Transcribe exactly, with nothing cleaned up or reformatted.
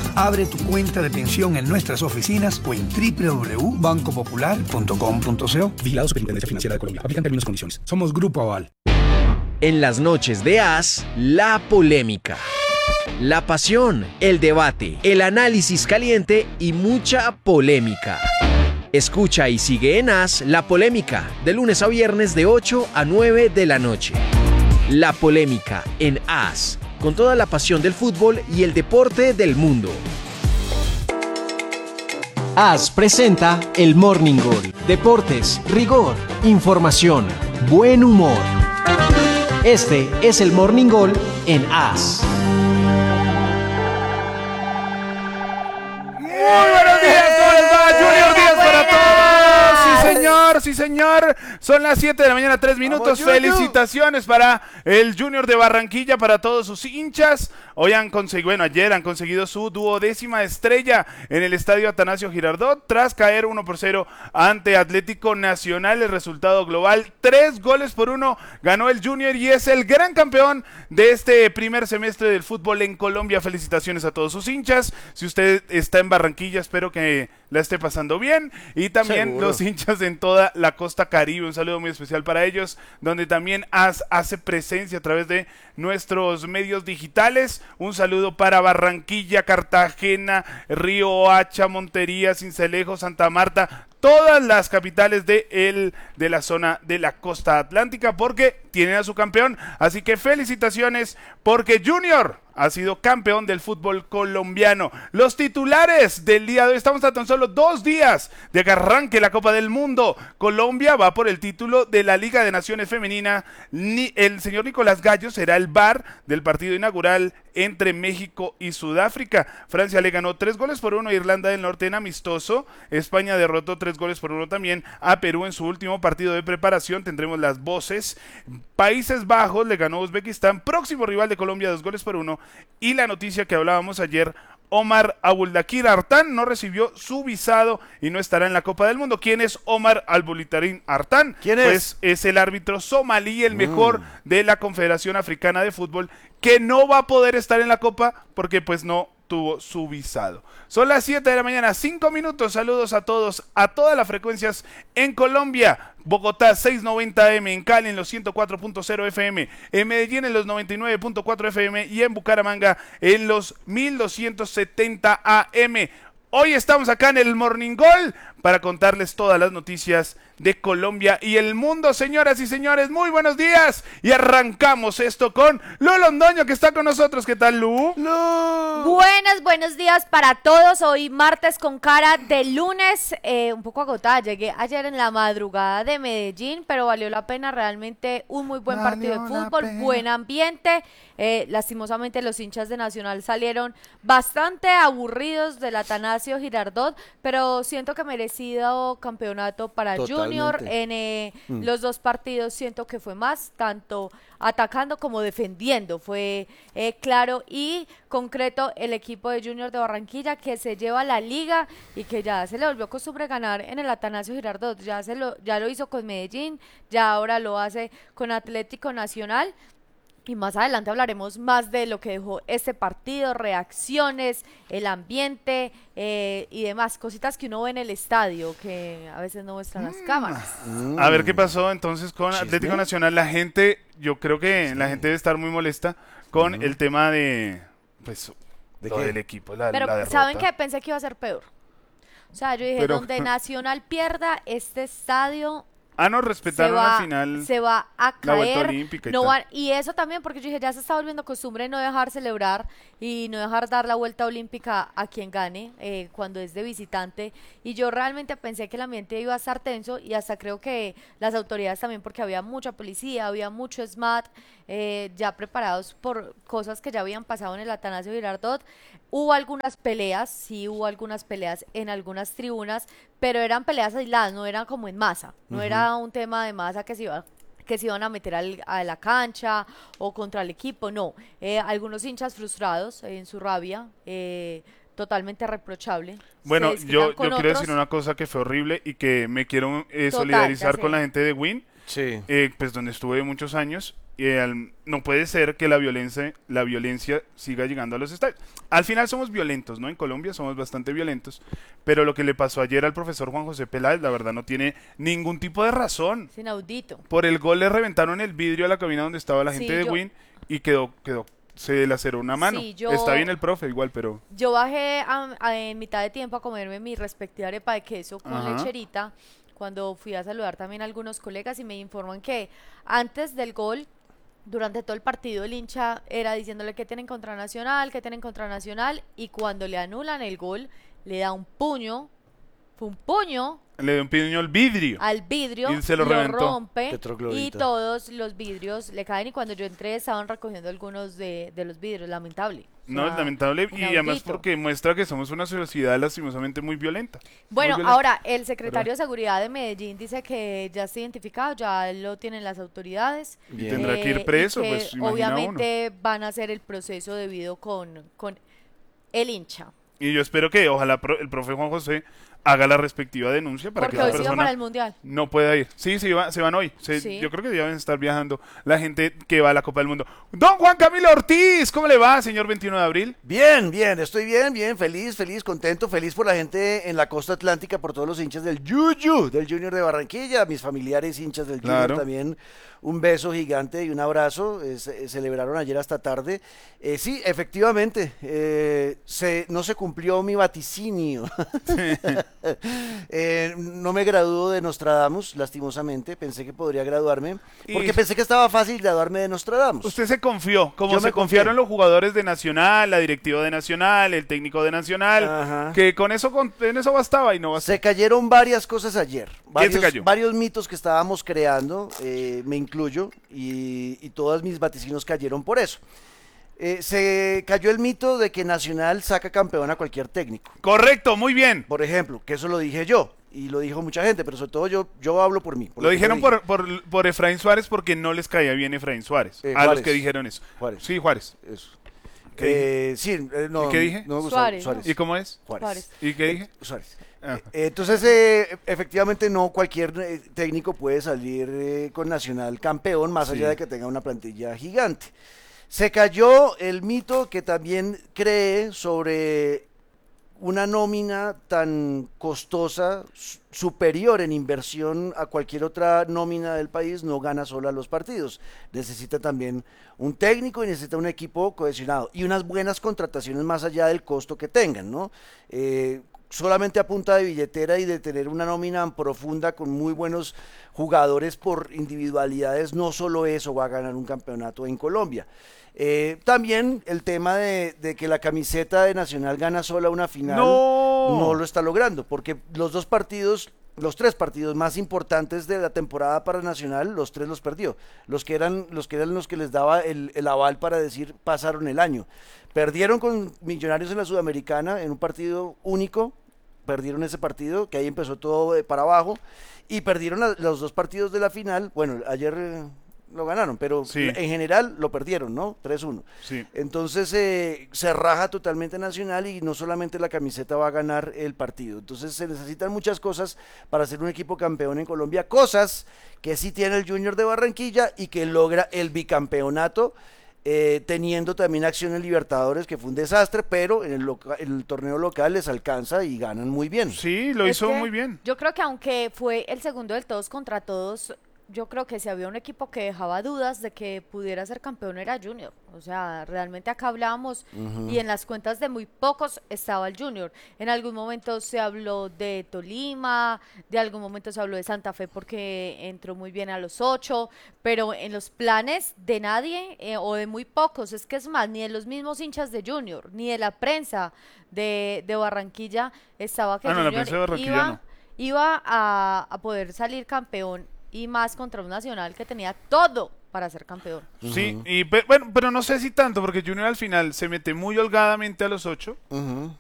Abre tu cuenta de pensión en nuestras oficinas o en doble u doble u doble u punto banco popular punto com punto co. Vigilado Superintendencia Financiera de Colombia. Aplican términos y condiciones. Somos Grupo Aval. En las noches de As, la polémica, la pasión, el debate, el análisis caliente y mucha polémica. Escucha y sigue en As La Polémica, de lunes a viernes de ocho a nueve de la noche. La Polémica en As, con toda la pasión del fútbol y el deporte del mundo. As presenta el Morning Goal. Deportes, rigor, información, buen humor. Este es el Morning Goal en As. Muy buenos días, ¿cómo les va? Junior Díaz para todos. Sí, señor, sí, señor. Son las siete de la mañana, tres minutos. Vamos, felicitaciones para el Junior de Barranquilla, para todos sus hinchas. Hoy han conseguido, bueno, ayer han conseguido su duodécima estrella en el estadio Atanasio Girardot, tras caer uno por cero ante Atlético Nacional. El resultado global, tres goles por uno, ganó el Junior y es el gran campeón de este primer semestre del fútbol en Colombia. Felicitaciones a todos sus hinchas. Si usted está en Barranquilla, espero que la esté pasando bien. Y también seguro los hinchas en toda la costa caribe. Un saludo muy especial para ellos, donde también As hace presencia a través de nuestros medios digitales. Un saludo para Barranquilla, Cartagena, Río Hacha, Montería, Sincelejo, Santa Marta, todas las capitales de, el, de la zona de la costa atlántica, porque tienen a su campeón. Así que felicitaciones, porque Junior ha sido campeón del fútbol colombiano. Los titulares del día de hoy: estamos a tan solo dos días de que arranque la Copa del Mundo. Colombia va por el título de la Liga de Naciones Femenina. Ni el señor Nicolás Gallo será el V A R del partido inaugural entre México y Sudáfrica. Francia le ganó tres goles por uno a Irlanda del Norte en amistoso. España derrotó tres goles por uno también a Perú en su último partido de preparación. Tendremos las voces. Países Bajos le ganó a Uzbekistán, próximo rival de Colombia, dos goles por uno. Y la noticia que hablábamos ayer: Omar Abuldakir Artán no recibió su visado y no estará en la Copa del Mundo. ¿Quién es Omar Abuldakir Artán? ¿Quién es? Pues es el árbitro somalí, el mejor mm. de la Confederación Africana de Fútbol, que no va a poder estar en la Copa porque pues no tuvo su visado. Son las siete de la mañana, cinco minutos. Saludos a todos, a todas las frecuencias en Colombia. Bogotá seiscientos noventa eme, en Cali en los ciento cuatro punto cero efe eme, en Medellín en los noventa y nueve punto cuatro efe eme y en Bucaramanga en los mil doscientos setenta a eme. Hoy estamos acá en el Morning Goal para contarles todas las noticias de Colombia y el mundo, señoras y señores. Muy buenos días y arrancamos esto con Lu Londoño, que está con nosotros. ¿Qué tal, Lu? Lu. Buenos, buenos días para todos. Hoy martes con cara de lunes, eh, un poco agotada. Llegué ayer en la madrugada de Medellín, pero valió la pena. Realmente un muy buen partido de fútbol, buen ambiente. Eh, lastimosamente los hinchas de Nacional salieron bastante aburridos del Atanasio Girardot, pero siento que merecido campeonato para Totalmente. Junior. En eh, mm. los dos partidos siento que fue más, tanto atacando como defendiendo. Fue eh, claro y concreto el equipo de Junior de Barranquilla, que se lleva la liga y que ya se le volvió costumbre ganar en el Atanasio Girardot. Ya, se lo, ya lo hizo con Medellín, ya ahora lo hace con Atlético Nacional. Y más adelante hablaremos más de lo que dejó este partido, reacciones, el ambiente eh, y demás cositas que uno ve en el estadio, que a veces no muestran mm. las cámaras. Mm. A ver qué pasó entonces con ¿Chisme? Atlético Nacional. La gente, yo creo que sí. la gente debe estar muy molesta con mm. el tema de, pues, ¿De lo qué? del equipo, la, Pero la derrota. ¿saben qué? Pensé que iba a ser peor. O sea, yo dije, Pero, donde Nacional pierda este estadio... Ah, no, respetaron va, al final se va a caer, la vuelta olímpica y, no va, y eso también porque yo dije, ya se está volviendo costumbre no dejar celebrar y no dejar dar la vuelta olímpica a quien gane eh, cuando es de visitante, y yo realmente pensé que el ambiente iba a estar tenso, y hasta creo que las autoridades también, porque había mucha policía, había mucho S M A T eh, ya preparados por cosas que ya habían pasado en el Atanasio Girardot. Hubo algunas peleas, sí hubo algunas peleas en algunas tribunas, pero eran peleas aisladas, no eran como en masa, no uh-huh. era un tema de masa que se iba que se iban a meter al, a la cancha o contra el equipo, no. Eh, algunos hinchas frustrados eh, en su rabia, eh, totalmente reprochable. Bueno, yo, yo quiero otros. decir una cosa que fue horrible y que me quiero eh, Total, solidarizar con la gente de Win, sí. eh, pues donde estuve muchos años. Y al- no puede ser que la violencia, la violencia siga llegando a los estadios. Al final somos violentos, ¿no? En Colombia somos bastante violentos, pero lo que le pasó ayer al profesor Juan José Peláez, la verdad no tiene ningún tipo de razón. Es inaudito. Por el gol le reventaron el vidrio a la cabina donde estaba la Sí, gente de yo- Win y quedó, quedó, se laceró una mano. Sí, yo- Está bien el profe igual, pero... Yo bajé a- a- en mitad de tiempo a comerme mi respectiva arepa de queso con Ajá. lecherita cuando fui a saludar también a algunos colegas y me informan que antes del gol, durante todo el partido, el hincha era diciéndole que tienen contra Nacional, que tienen contra Nacional, y cuando le anulan el gol, le da un puño, fue un puño Le dio un piño al vidrio. al vidrio, Y se lo reventó. rompe y Petroglobito. todos los vidrios le caen, y cuando yo entré estaban recogiendo algunos de, de los vidrios, lamentable. O No, sea, es lamentable y además inaudito. porque muestra que somos una sociedad lastimosamente muy violenta. Bueno, Muy violenta. ahora el secretario de Seguridad de Medellín dice que ya está identificado, ya lo tienen las autoridades. Y Bien. tendrá que eh, ir preso, y que pues imagina obviamente van a hacer el proceso debido con, con el hincha. uno. Y yo espero que ojalá pro- el profe Juan José haga la respectiva denuncia para Porque que hoy esa se va persona para el Mundial. no pueda ir. Sí, se, va, se van hoy. Se- Sí. Yo creo que deben estar viajando la gente que va a la Copa del Mundo. Don Juan Camilo Ortiz, ¿cómo le va, señor veintiuno de abril? Bien, bien, estoy bien, bien, feliz, feliz, contento, feliz por la gente en la costa atlántica, por todos los hinchas del Yuyu, del Junior de Barranquilla, mis familiares hinchas del Junior Claro. también, un beso gigante y un abrazo, eh, se- celebraron ayer hasta tarde. Eh, sí, efectivamente, eh, se, no se cumplió mi vaticinio. Eh, no me graduó de Nostradamus, lastimosamente, pensé que podría graduarme, porque Y- pensé que estaba fácil graduarme de Nostradamus. Usted se confió, como Yo se me confiaron confié. los jugadores de Nacional, la directiva de Nacional, el técnico de Nacional, Ajá. que con eso, con, en eso bastaba y no bastaba. Se cayeron varias cosas ayer, varios, se cayó? varios mitos que estábamos creando, eh, me incluyo, y, y todos mis vaticinos cayeron por eso. Eh, se cayó el mito de que Nacional saca campeón a cualquier técnico, Correcto, muy bien. por ejemplo, que eso lo dije yo, y lo dijo mucha gente, pero sobre todo yo, yo hablo por mí. por Lo que yo dijeron dije. por, por, por Efraín Suárez porque no les caía bien Efraín Suárez. Eh, a los Juárez. que dijeron eso. Juárez. Sí, Juárez. Eso. ¿Qué Eh, sí, eh, no, ¿Y qué dije? no me gustó, Suárez, Suárez. ¿Y cómo es? Juárez. Suárez. ¿Y qué dije? Suárez. Ah. Eh, Entonces, eh, efectivamente, no cualquier eh, técnico puede salir eh, con Nacional campeón, más Sí. allá de que tenga una plantilla gigante. Se cayó el mito que también cree sobre una nómina tan costosa, su- superior en inversión a cualquier otra nómina del país, no gana sola los partidos. Necesita también un técnico y necesita un equipo cohesionado y unas buenas contrataciones más allá del costo que tengan, ¿no? Eh, solamente a punta de billetera y de tener una nómina profunda con muy buenos jugadores por individualidades, no solo eso va a ganar un campeonato en Colombia. Eh, también el tema de, de que la camiseta de Nacional gana sola una final No. no lo está logrando, porque los dos partidos, los tres partidos más importantes de la temporada para Nacional, los tres los perdió. Los que eran los que eran los que les daba el, el aval para decir pasaron el año. Perdieron con Millonarios en la Sudamericana en un partido único, perdieron ese partido, que ahí empezó todo de para abajo, y perdieron la- los dos partidos de la final. Bueno, ayer eh, lo ganaron, pero Sí. en general lo perdieron, ¿no? tres uno. Sí. Entonces eh, se raja totalmente Nacional y no solamente la camiseta va a ganar el partido. Entonces se necesitan muchas cosas para ser un equipo campeón en Colombia, cosas que sí tiene el Junior de Barranquilla y que logra el bicampeonato. Eh, teniendo también acción en Libertadores, que fue un desastre, pero en el, loca- en el torneo local les alcanza y ganan muy bien. Sí, lo Es hizo que muy bien. Yo creo que aunque fue el segundo del todos contra todos, yo creo que si había un equipo que dejaba dudas de que pudiera ser campeón era Junior. O sea, realmente acá hablábamos y en las cuentas de muy pocos estaba el Junior. En algún momento se habló de Tolima, de algún momento se habló de Santa Fe porque entró muy bien a los ocho, pero en los planes de nadie eh, o de muy pocos, es que es más, ni de los mismos hinchas de Junior, ni de la prensa de, de Barranquilla estaba que Ah, no, la Junior prensa de Barranquilla iba, no. iba a, a poder salir campeón y más contra un Nacional que tenía todo para ser campeón. Sí, y pe- bueno, pero no sé si tanto, porque Junior al final se mete muy holgadamente a los ocho, Ujú.